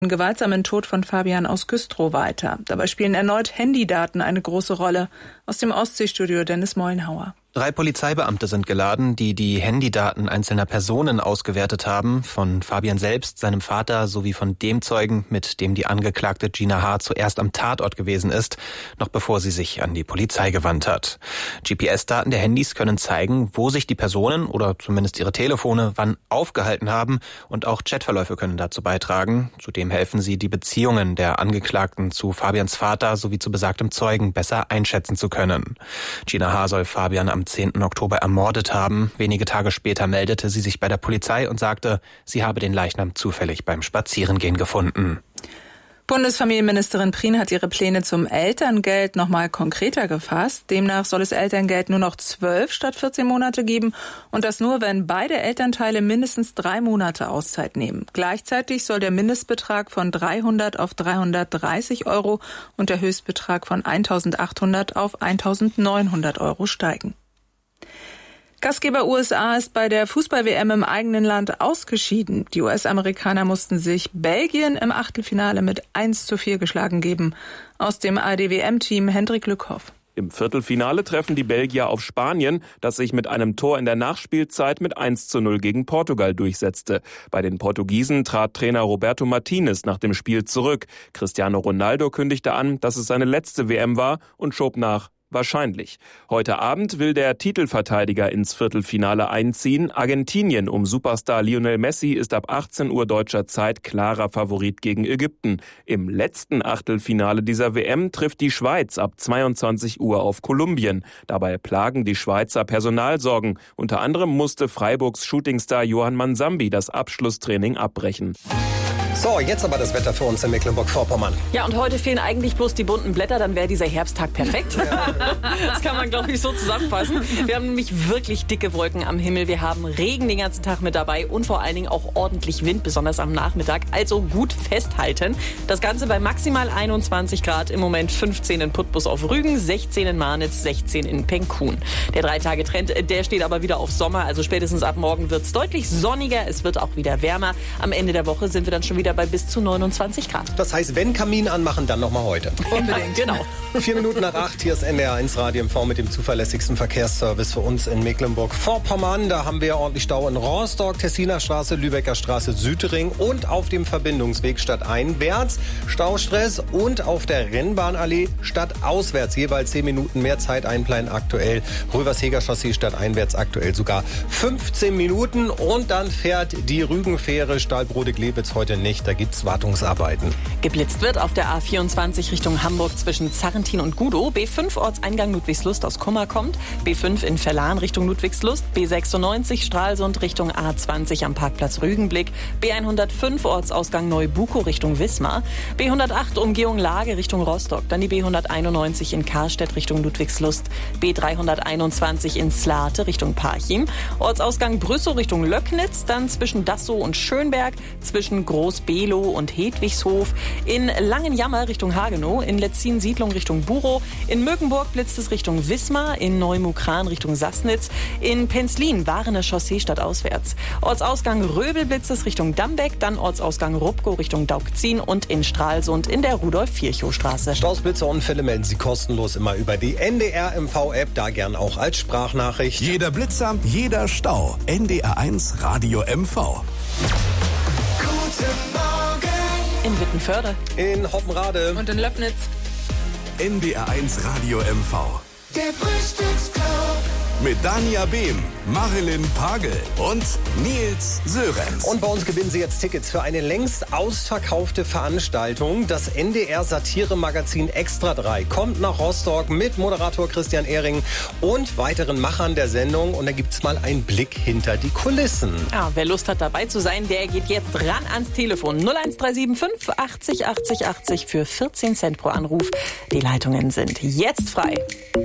gewaltsamen Tod von Fabian aus Güstrow weiter. Dabei spielen erneut Handydaten eine große Rolle. Aus dem Ostseestudio Dennis Mollenhauer. 3 Polizeibeamte sind geladen, die Handydaten einzelner Personen ausgewertet haben. Von Fabian selbst, seinem Vater sowie von dem Zeugen, mit dem die Angeklagte Gina H. zuerst am Tatort gewesen ist, noch bevor sie sich an die Polizei gewandt hat. GPS-Daten der Handys können zeigen, wo sich die Personen oder zumindest ihre Telefone wann aufgehalten haben, und auch Chatverläufe können dazu beitragen. Zudem helfen sie, die Beziehungen der Angeklagten zu Fabians Vater sowie zu besagtem Zeugen besser einschätzen zu können. Gina H. soll Fabian am 10. Oktober ermordet haben. Wenige Tage später meldete sie sich bei der Polizei und sagte, sie habe den Leichnam zufällig beim Spazierengehen gefunden. Bundesfamilienministerin Prien hat ihre Pläne zum Elterngeld noch mal konkreter gefasst. Demnach soll es Elterngeld nur noch 12 statt 14 Monate geben und das nur, wenn beide Elternteile mindestens 3 Monate Auszeit nehmen. Gleichzeitig soll der Mindestbetrag von 300 auf 330 € und der Höchstbetrag von 1.800 auf 1.900 € steigen. Gastgeber USA ist bei der Fußball-WM im eigenen Land ausgeschieden. Die US-Amerikaner mussten sich Belgien im Achtelfinale mit 1:4 geschlagen geben. Aus dem ARD-WM-Team Hendrik Lückhoff. Im Viertelfinale treffen die Belgier auf Spanien, das sich mit einem Tor in der Nachspielzeit mit 1:0 gegen Portugal durchsetzte. Bei den Portugiesen trat Trainer Roberto Martinez nach dem Spiel zurück. Cristiano Ronaldo kündigte an, dass es seine letzte WM war und schob nach: wahrscheinlich. Heute Abend will der Titelverteidiger ins Viertelfinale einziehen. Argentinien um Superstar Lionel Messi ist ab 18 Uhr deutscher Zeit klarer Favorit gegen Ägypten. Im letzten Achtelfinale dieser WM trifft die Schweiz ab 22 Uhr auf Kolumbien. Dabei plagen die Schweizer Personalsorgen. Unter anderem musste Freiburgs Shootingstar Johann Mansambi das Abschlusstraining abbrechen. So, jetzt aber das Wetter für uns in Mecklenburg-Vorpommern. Ja, und heute fehlen eigentlich bloß die bunten Blätter, dann wäre dieser Herbsttag perfekt. Ja. Das kann man, glaube ich, so zusammenfassen. Wir haben nämlich wirklich dicke Wolken am Himmel. Wir haben Regen den ganzen Tag mit dabei und vor allen Dingen auch ordentlich Wind, besonders am Nachmittag. Also gut festhalten. Das Ganze bei maximal 21 Grad, im Moment 15 in Putbus auf Rügen, 16 in Marnitz, 16 in Penkhuhn. Der 3-Tage-Trend, der steht aber wieder auf Sommer. Also spätestens ab morgen wird es deutlich sonniger. Es wird auch wieder wärmer. Am Ende der Woche sind wir dann schon wieder bei bis zu 29 Grad. Das heißt, wenn Kamin anmachen, dann nochmal heute. Unbedingt, genau. 4 Minuten nach 8, hier ist NDR1 Radio MV mit dem zuverlässigsten Verkehrsservice für uns in Mecklenburg-Vorpommern. Da haben wir ordentlich Stau in Rostock, Tessiner Straße, Lübecker Straße, Südring und auf dem Verbindungsweg stadteinwärts Staustress und auf der Rennbahnallee stadtauswärts jeweils 10 Minuten mehr Zeit einplanen aktuell. Röversheger Chaussee stadteinwärts aktuell sogar 15 Minuten und dann fährt die Rügenfähre Stahlbrode-Glewitz heute nicht. Da gibt's Wartungsarbeiten. Geblitzt wird auf der A24 Richtung Hamburg zwischen Zarrentin und Gudow. B5 Ortseingang Ludwigslust aus Kummer kommt. B5 in Verlan Richtung Ludwigslust. B96 Stralsund Richtung A20 am Parkplatz Rügenblick. B105 Ortsausgang Neubukow Richtung Wismar. B108 Umgehung Lage Richtung Rostock. Dann die B191 in Karstedt Richtung Ludwigslust. B321 in Slate Richtung Parchim. Ortsausgang Brüssow Richtung Löcknitz. Dann zwischen Dassow und Schönberg. Zwischen Groß-Below und Hedwigshof. In Langenjammer Richtung Hagenow. In Letzin-Siedlung Richtung Burow. In Mögenburg blitzt es Richtung Wismar. In Neumukran Richtung Sassnitz. In Penzlin Warener Chaussee stadtauswärts. Ortsausgang Röbel blitzt es Richtung Dambeck. Dann Ortsausgang Rupkow Richtung Daugzin. Und in Stralsund in der Rudolf-Virchow-Straße. Staus, Blitzer und Unfälle melden Sie kostenlos immer über die NDR MV-App. Da gern auch als Sprachnachricht. Jeder Blitzer, jeder Stau. NDR1 Radio MV. In Wittenförde. In Hoppenrade. Und in Löbnitz. NDR1 Radio MV. Der Frühstücksclub. Mit Dania Behm, Marilyn Pagel und Nils Sörenz. Und bei uns gewinnen Sie jetzt Tickets für eine längst ausverkaufte Veranstaltung. Das NDR-Satire-Magazin Extra 3 kommt nach Rostock mit Moderator Christian Ehring und weiteren Machern der Sendung. Und da gibt's mal einen Blick hinter die Kulissen. Ja, wer Lust hat dabei zu sein, der geht jetzt ran ans Telefon. 01375 80 80 80 für 14 Cent pro Anruf. Die Leitungen sind jetzt frei.